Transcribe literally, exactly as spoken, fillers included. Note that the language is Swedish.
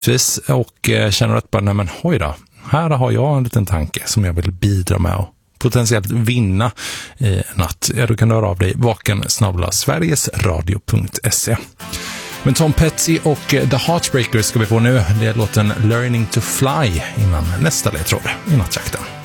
Och känner att bara, nej men hoj då, här har jag en liten tanke som jag vill bidra med och potentiellt vinna i natt. Ja, då kan du höra av dig vaken snabel-a sverigesradio punkt se. Men Tom Petty och The Heartbreakers ska vi få nu. Det är låten Learning to Fly innan nästa ledtråd i nattjakten.